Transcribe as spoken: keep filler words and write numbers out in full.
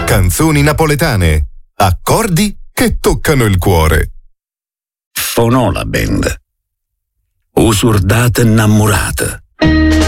Canzoni napoletane, accordi che toccano il cuore. Fonò la band. Usurdata innamorata.